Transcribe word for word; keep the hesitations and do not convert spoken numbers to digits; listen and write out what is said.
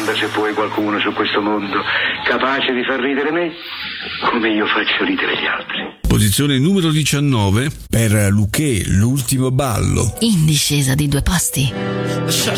domanda se poi qualcuno su questo mondo capace di far ridere me come io faccio ridere gli altri. Posizione numero diciannove per Luché, l'ultimo ballo. In discesa di due posti.